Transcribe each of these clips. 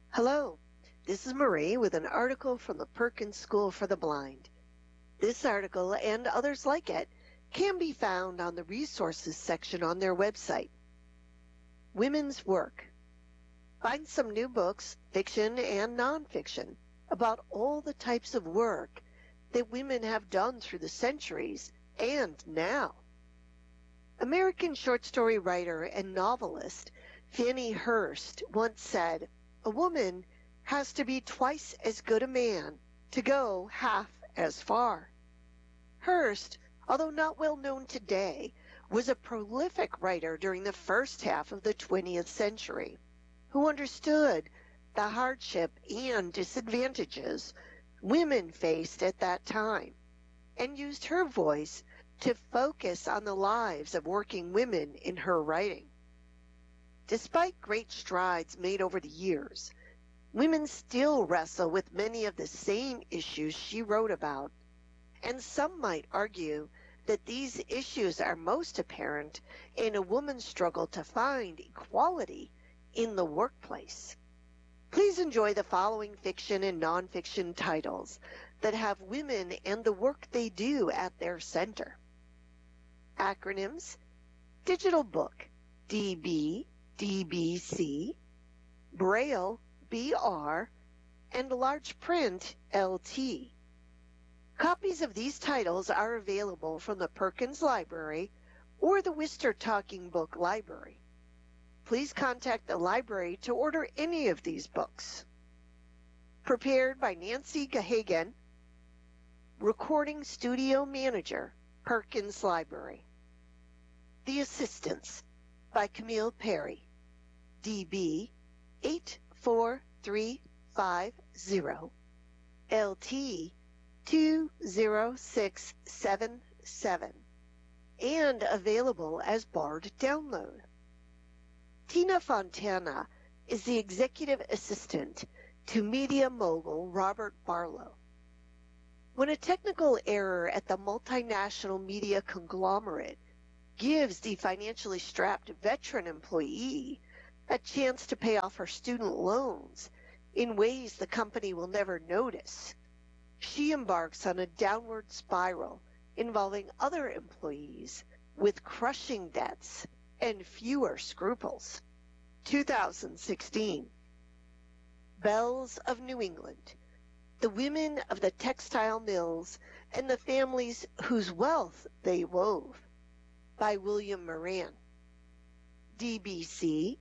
Hello, this is Marie with an article from the Perkins School for the Blind. This article and others like it can be found on the resources section on their website. Women's Work. Find some new books, fiction and nonfiction, about all the types of work that women have done through the centuries and now. American short story writer and novelist Fannie Hurst once said, "A woman has to be twice as good a man to go half as far." Hurst, although not well known today, was a prolific writer during the first half of the 20th century, who understood the hardship and disadvantages women faced at that time, and used her voice to focus on the lives of working women in her writing. Despite great strides made over the years, women still wrestle with many of the same issues she wrote about, and some might argue that these issues are most apparent in a woman's struggle to find equality in the workplace. Please enjoy the following fiction and nonfiction titles that have women and the work they do at their center. Acronyms: Digital Book, DB, DBC, Braille, BR, and Large Print, LT. Copies of these titles are available from the Perkins Library or the Worcester Talking Book Library. Please contact the library to order any of these books. Prepared by Nancy Gahagan, Recording Studio Manager, Perkins Library. The Assistants by Camille Perry, DB 84350, LT 20677, and available as barred download. Tina Fontana is the executive assistant to media mogul Robert Barlow. When a technical error at the multinational media conglomerate gives the financially strapped veteran employee a chance to pay off her student loans in ways the company will never notice, she embarks on a downward spiral involving other employees with crushing debts and fewer scruples. 2016. Belles of New England, the women of the textile mills and the families whose wealth they wove, by William Moran. DBC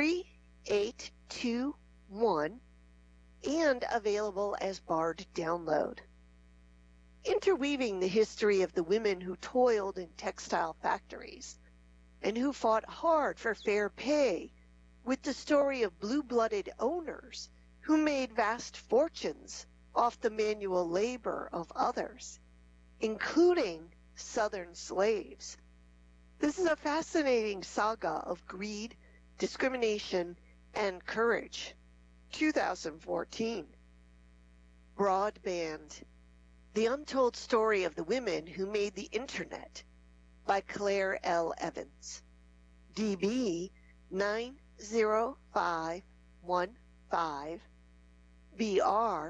3821, and available as barred download. Interweaving the history of the women who toiled in textile factories and who fought hard for fair pay with the story of blue-blooded owners who made vast fortunes off the manual labor of others, including Southern slaves. This is a fascinating saga of greed, discrimination, and courage. 2014. Broadband, the untold story of the women who made the Internet, by Claire L. Evans. DB 90515, BR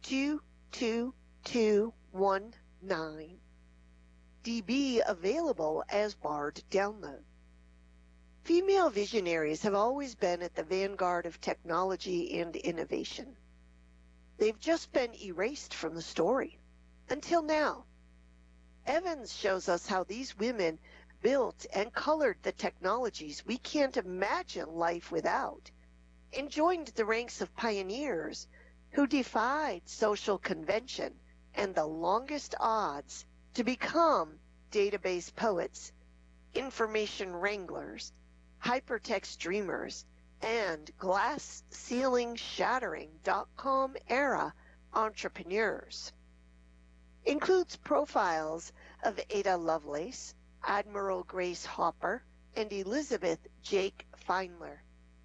22219, DB available as barred download. Female visionaries have always been at the vanguard of technology and innovation. They've just been erased from the story, until now. Evans shows us how these women built and colored the technologies we can't imagine life without, and joined the ranks of pioneers who defied social convention and the longest odds to become database poets, information wranglers, hypertext dreamers, and glass ceiling shattering .com era entrepreneurs. Includes profiles of Ada Lovelace, Admiral Grace Hopper, and Elizabeth Jake Feinler.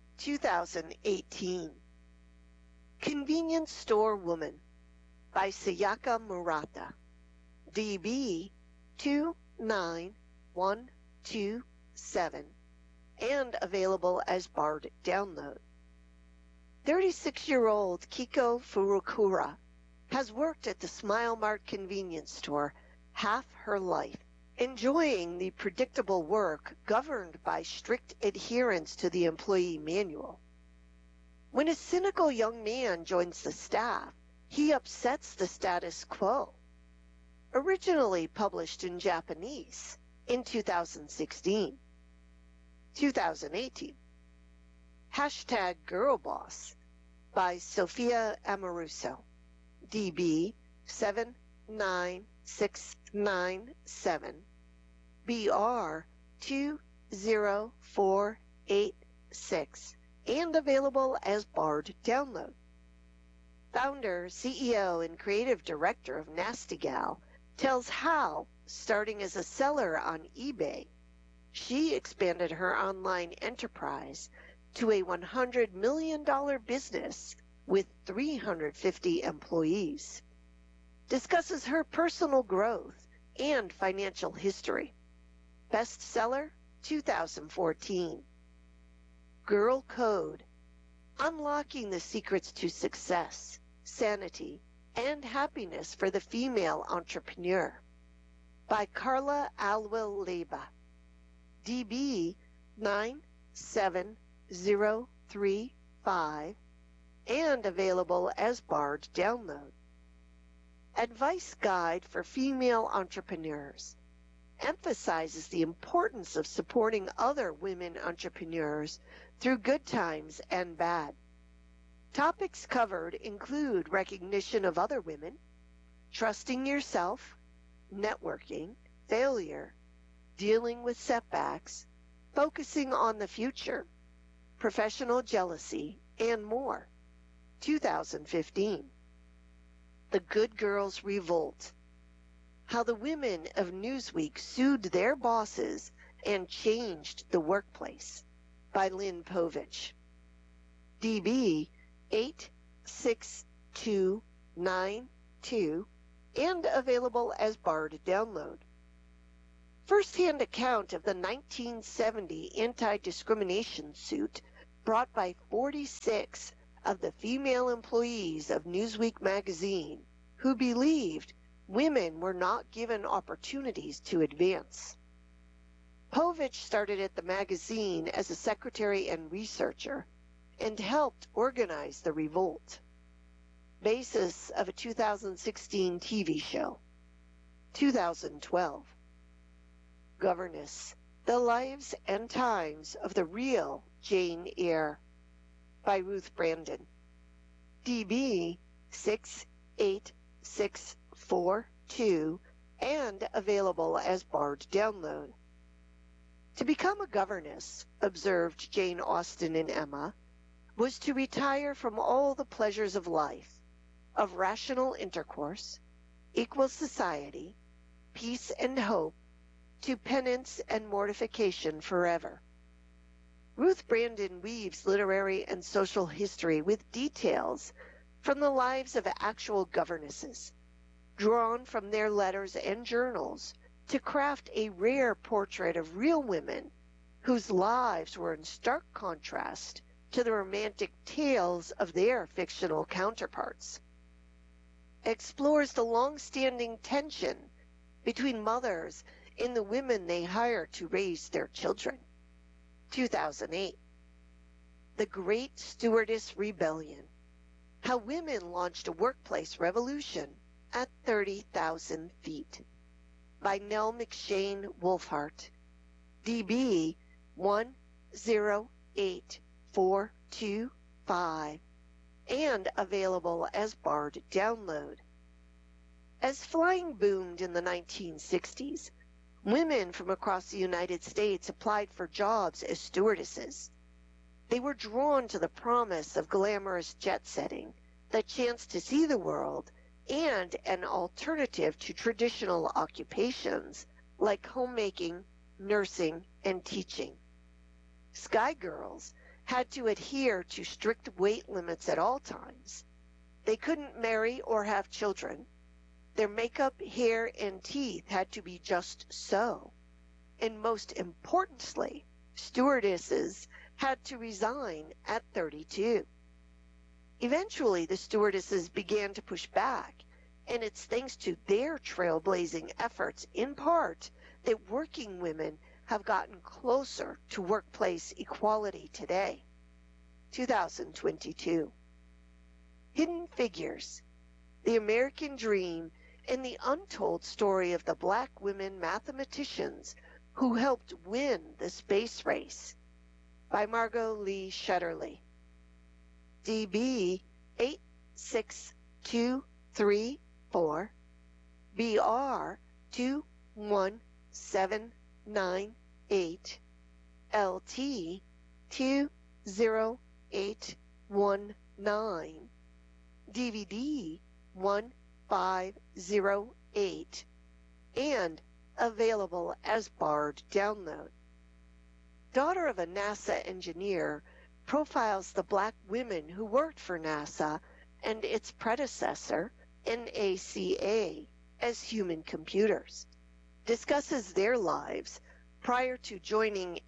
2018. Convenience Store Woman by Sayaka Murata. DB 29127, and available as barred download. 36-year-old Kiko Furukura has worked at the Smile Mart convenience store half her life, enjoying the predictable work governed by strict adherence to the employee manual. When a cynical young man joins the staff, he upsets the status quo. Originally published in Japanese in 2016. 2018. Hashtag Girlboss by Sophia Amoruso. DB 79697. BR 20486. And available as barred download. Founder, CEO, and creative director of Nasty Gal tells how, starting as a seller on eBay, she expanded her online enterprise to a $100 million business with 350 employees. Discusses her personal growth and financial history. Bestseller 2014. Girl Code: Unlocking the Secrets to Success, Sanity, and Happiness for the Female Entrepreneur by Carla Alwill Leba. DB 97035 and available as barred download. Advice Guide for Female Entrepreneurs emphasizes the importance of supporting other women entrepreneurs through good times and bad. Topics covered include recognition of other women, trusting yourself, networking, failure, dealing with setbacks, focusing on the future, professional jealousy, and more. 2015. The Good Girls Revolt: How the women of Newsweek sued their bosses and changed the workplace by Lynn Povich. DB 86292 and available as barred download. First-hand account of the 1970 anti-discrimination suit brought by 46 of the female employees of Newsweek magazine who believed women were not given opportunities to advance. Povich started at the magazine as a secretary and researcher and helped organize the revolt. Basis of a 2016 TV show. 2012. Governess: The Lives and Times of the Real Jane Eyre by Ruth Brandon. DB 68642 and available as barred download. To become a governess, observed Jane Austen in Emma, was to retire from all the pleasures of life, of rational intercourse, equal society, peace and hope, to penance and mortification forever. Ruth Brandon weaves literary and social history with details from the lives of actual governesses, drawn from their letters and journals to craft a rare portrait of real women whose lives were in stark contrast to the romantic tales of their fictional counterparts. Explores the long-standing tension between mothers and the women they hire to raise their children. 2008. The Great Stewardess Rebellion: How Women Launched a Workplace Revolution at 30,000 Feet by Nell McShane Wolfhart. DB 108425 and available as barred download. As flying boomed in the 1960s, women from across the United States applied for jobs as stewardesses. They were drawn to the promise of glamorous jet setting, the chance to see the world, and an alternative to traditional occupations like homemaking, nursing, and teaching. Sky Girls had to adhere to strict weight limits at all times. They couldn't marry or have children. Their makeup, hair, and teeth had to be just so. And most importantly, stewardesses had to resign at 32. Eventually, the stewardesses began to push back, and it's thanks to their trailblazing efforts, in part, that working women have gotten closer to workplace equality today. 2022. Hidden Figures: The American Dream and the Untold Story of the Black Women Mathematicians Who Helped Win the Space Race, by Margot Lee Shetterly. DB 86234, BR 21798, LT 20819, DVD 1508, and available as barred download. Daughter of a NASA engineer profiles the Black women who worked for NASA and its predecessor, NACA, as human computers, discusses their lives prior to joining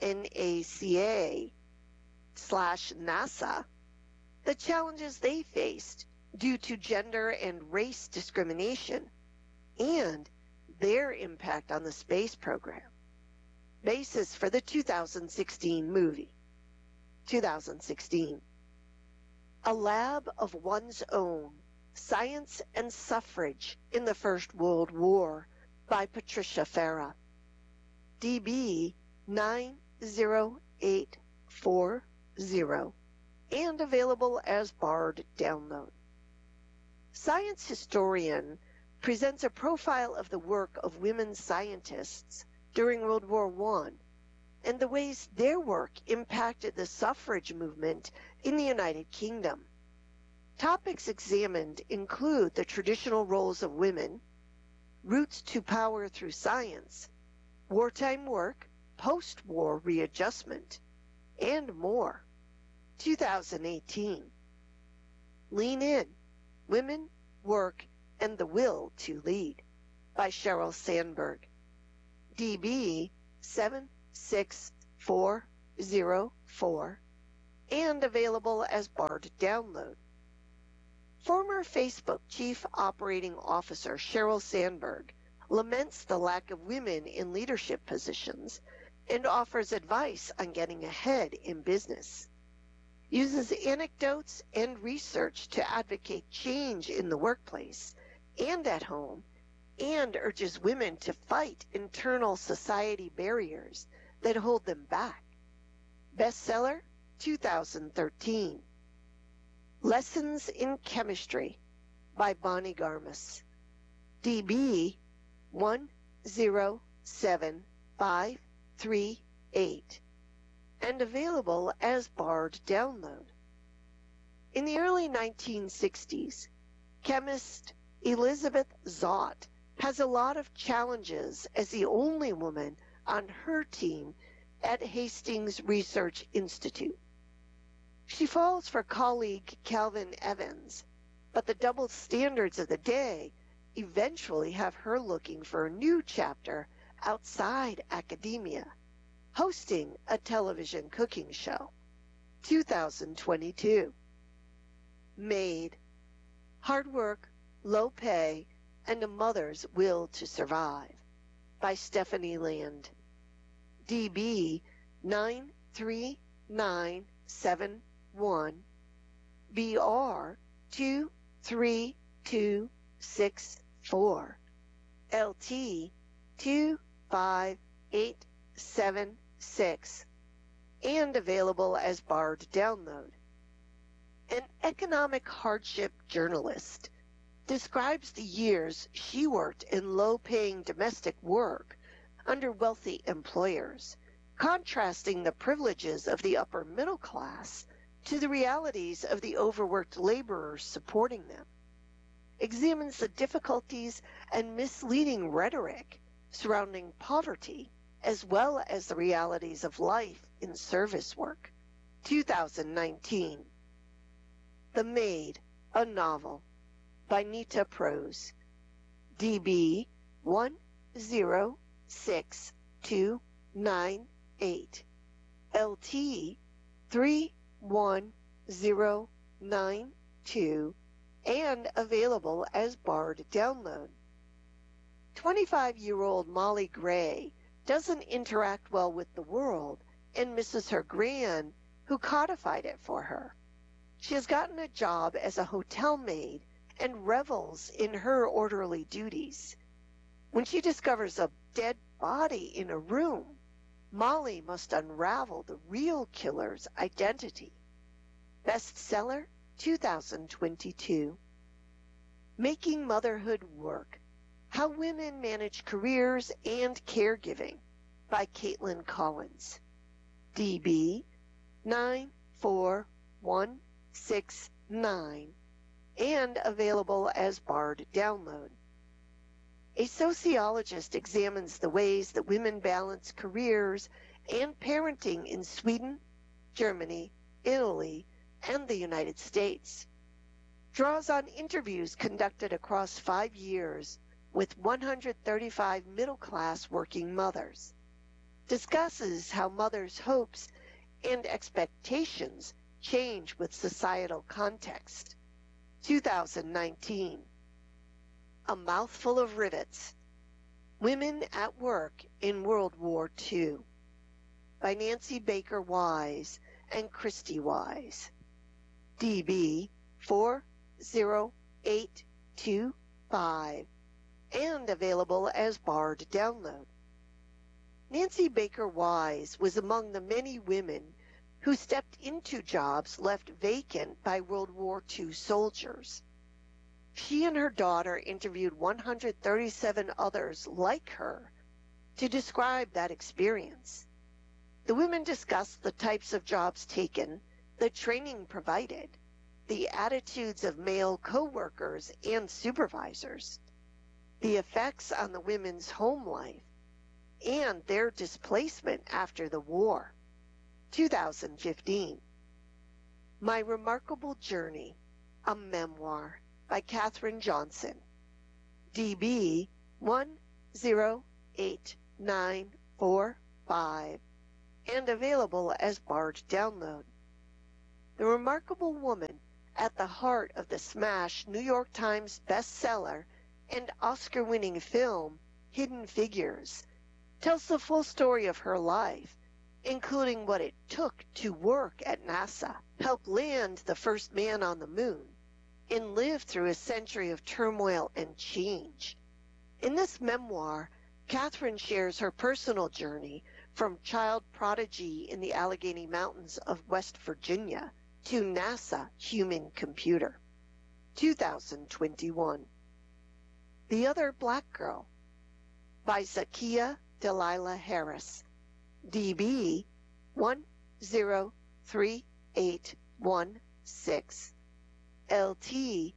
NACA/NASA, the challenges they faced due to gender and race discrimination, and their impact on the space program. Basis for the 2016 movie. 2016. A Lab of One's Own: Science and Suffrage in the First World War, by Patricia Farah. DB 90840, and available as barred download. Science Historian presents a profile of the work of women scientists during World War I and the ways their work impacted the suffrage movement in the United Kingdom. Topics examined include the traditional roles of women, routes to power through science, wartime work, post-war readjustment, and more. 2018. Lean In: Women, Work, and the Will to Lead, by Sheryl Sandberg. DB 76404, and available as barred download. Former Facebook Chief Operating Officer Sheryl Sandberg laments the lack of women in leadership positions and offers advice on getting ahead in business. Uses anecdotes and research to advocate change in the workplace and at home, and urges women to fight internal society barriers that hold them back. Bestseller, 2013. Lessons in Chemistry, by Bonnie Garmus. DB 107538, and available as barred download. In the early 1960s, chemist Elizabeth Zott has a lot of challenges as the only woman on her team at Hastings Research Institute. She falls for colleague Calvin Evans, but the double standards of the day eventually have her looking for a new chapter outside academia, hosting a television cooking show. 2022. Maid: Hard Work, Low Pay, and a Mother's Will to Survive, by Stephanie Land. DB 93971, BR 23264, LT 25876, and available as barred download. An economic hardship journalist describes the years she worked in low-paying domestic work under wealthy employers, contrasting the privileges of the upper middle class to the realities of the overworked laborers supporting them. Examines the difficulties and misleading rhetoric surrounding poverty, as well as the realities of life in service work. 2019. The Maid: A Novel, by Nita Prose. DB 106298, LT 31098, 2, and available as barred download. 25-year-old Molly Gray doesn't interact well with the world and misses her gran, who codified it for her. She has gotten a job as a hotel maid and revels in her orderly duties. When she discovers a dead body in a room, Molly must unravel the real killer's identity. Bestseller 2022. Making Motherhood Work: How Women Manage Careers and Caregiving by Caitlin Collins. DB 94169 and available as barred download. A sociologist examines the ways that women balance careers and parenting in Sweden, Germany, Italy, and the United States. Draws on interviews conducted across 5 years with 135 middle-class working mothers. Discusses how mothers' hopes and expectations change with societal context. 2019. A Mouthful of Rivets: Women at Work in World War II by Nancy Baker Wise and Christy Wise. DB 40825 and available as barred download. Nancy Baker Wise was among the many women who stepped into jobs left vacant by World War II soldiers. She and her daughter interviewed 137 others like her to describe that experience. The women discussed the types of jobs taken, the training provided, the attitudes of male co-workers and supervisors, the effects on the women's home life, and their displacement after the war. 2015. My Remarkable Journey, a Memoir by Katherine Johnson. DB 108945 and available as barred download. The remarkable woman at the heart of the smash New York Times bestseller and Oscar-winning film Hidden Figures tells the full story of her life, including what it took to work at NASA, help land the first man on the moon, and live through a century of turmoil and change. In this memoir, Katherine shares her personal journey from child prodigy in the Allegheny Mountains of West Virginia to NASA human computer. 2021. The Other Black Girl by Zakiya Delilah Harris. DB 103816. LT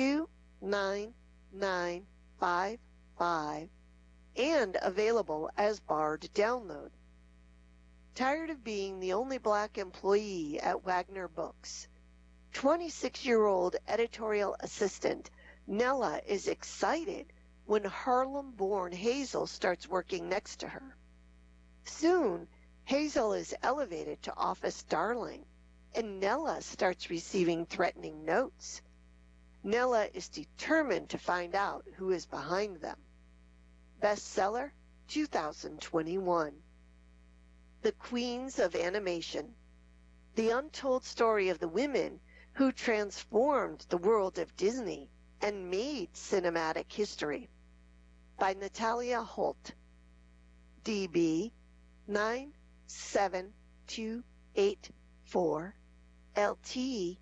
29955 and available as barred download. Tired of being the only black employee at Wagner Books, 26-year-old editorial assistant Nella is excited when Harlem-born Hazel starts working next to her. Soon, Hazel is elevated to office darling, and Nella starts receiving threatening notes. Nella is determined to find out who is behind them. Bestseller 2021. The Queens of Animation: The Untold Story of the Women Who Transformed the World of Disney and Made Cinematic History by Natalia Holt. DB 97284 LT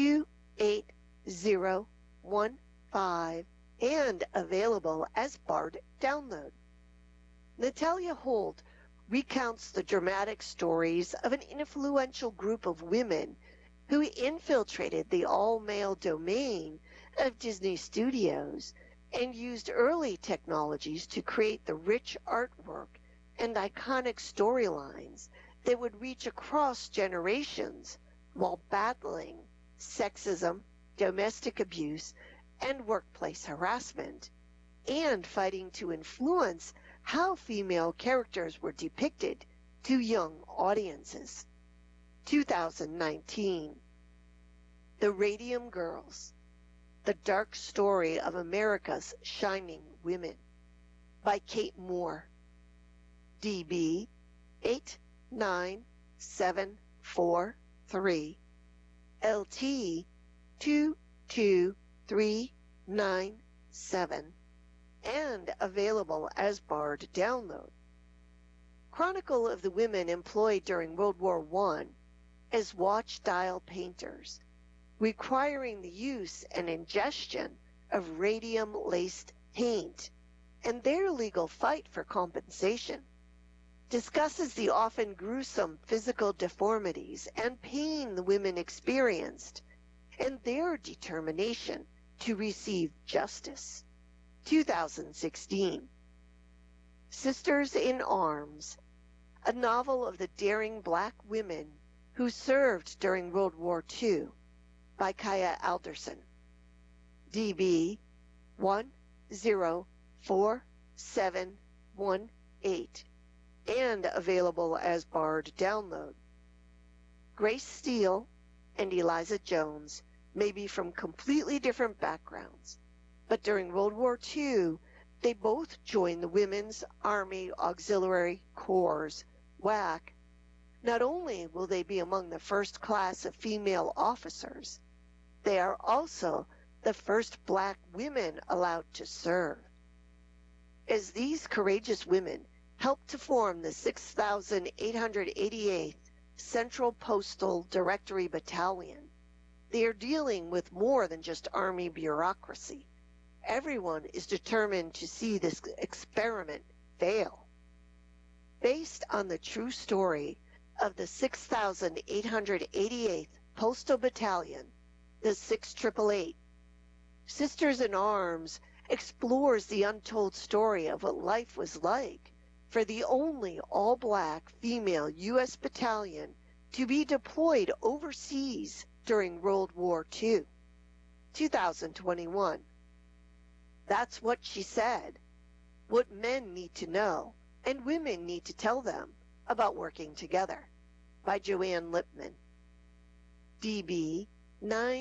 28015 and available as barred download. Natalia Holt recounts the dramatic stories of an influential group of women who infiltrated the all-male domain of Disney Studios and used early technologies to create the rich artwork and iconic storylines that would reach across generations while battling sexism, domestic abuse, and workplace harassment, and fighting to influence how female characters were depicted to young audiences. 2019. The Radium Girls, The Dark Story of America's Shining Women by Kate Moore, DB 89743, LT 22397, and available as barred download. Chronicle of the women employed during World War I as watch dial painters, requiring the use and ingestion of radium-laced paint, and their legal fight for compensation, discusses the often gruesome physical deformities and pain the women experienced, and their determination to receive justice. 2016. Sisters in Arms, a novel of the daring black women who served during World War II, by Kaya Alderson, DB 104718, and available as barred download. Grace Steele and Eliza Jones may be from completely different backgrounds, but during World War II, they both joined the Women's Army Auxiliary Corps, WAC. Not only will they be among the first class of female officers, they are also the first black women allowed to serve. As these courageous women helped to form the 6,888th Central Postal Directory Battalion, they are dealing with more than just Army bureaucracy. Everyone is determined to see this experiment fail. Based on the true story of the 6,888th Postal Battalion, the 6888, Sisters in Arms explores the untold story of what life was like for the only all-black female U.S. battalion to be deployed overseas during World War II. 2021. That's what she said. What men need to know and women need to tell them about working together, by Joanne Lipman, DB 9